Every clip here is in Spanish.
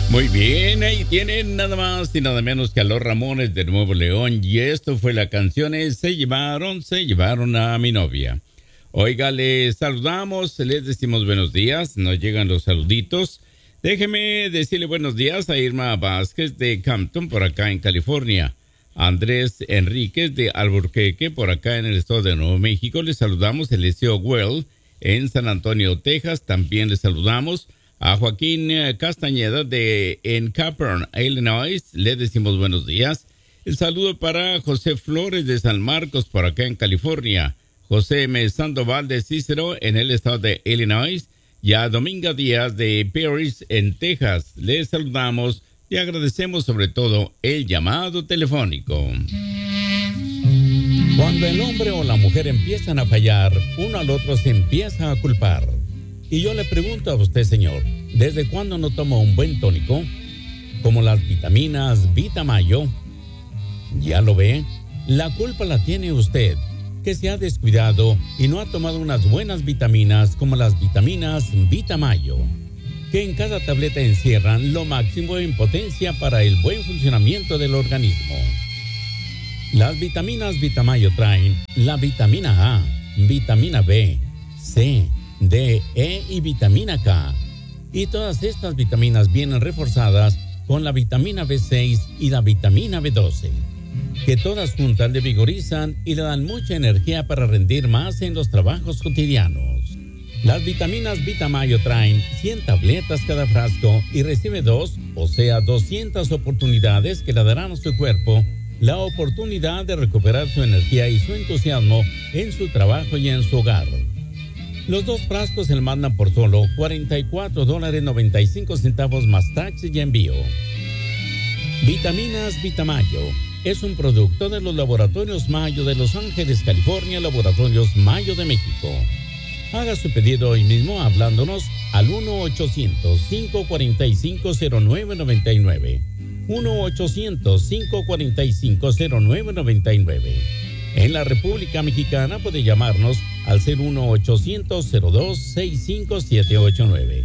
Muy bien, ahí tienen nada más y nada menos que a los Ramones de Nuevo León. Y esto fue la canción se llevaron a mi novia. Oiga, les saludamos, les decimos buenos días, nos llegan los saluditos. Déjeme decirle buenos días a Irma Vázquez de Campton, por acá en California. Andrés Enríquez de Alburquerque, por acá en el estado de Nuevo México. Les saludamos. Eliseo Well en San Antonio, Texas. También les saludamos. A Joaquín Castañeda en Capern, Illinois, le decimos buenos días. El saludo para José Flores de San Marcos, por acá en California. José M. Sandoval de Cícero, en el estado de Illinois. Y a Dominga Díaz de Paris, en Texas. Les saludamos y agradecemos sobre todo el llamado telefónico. Cuando el hombre o la mujer empiezan a fallar, uno al otro se empieza a culpar. Y yo le pregunto a usted, señor, ¿desde cuándo no toma un buen tónico? Como las vitaminas Vitamayo. ¿Ya lo ve? La culpa la tiene usted, que se ha descuidado y no ha tomado unas buenas vitaminas como las vitaminas Vitamayo, que en cada tableta encierran lo máximo en potencia para el buen funcionamiento del organismo. Las vitaminas Vitamayo traen la vitamina A, vitamina B, C, D, E y vitamina K. Y todas estas vitaminas vienen reforzadas con la vitamina B6 y la vitamina B12, que todas juntas le vigorizan y le dan mucha energía para rendir más en los trabajos cotidianos. Las vitaminas Vitamayo traen 100 tabletas cada frasco y recibe 2, o sea 200 oportunidades que le darán a su cuerpo la oportunidad de recuperar su energía y su entusiasmo en su trabajo y en su hogar. Los 2 frascos se le mandan por solo $44.95 más taxes y envío. Vitaminas Vitamayo es un producto de los Laboratorios Mayo de Los Ángeles, California, Laboratorios Mayo de México. Haga su pedido hoy mismo hablándonos al 1-800-545-0999. 1-800-545-0999. En la República Mexicana puede llamarnos al 01800-02-65789.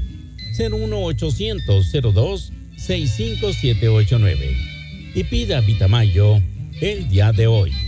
01800-02-65789. Y pida Vitamayo el día de hoy.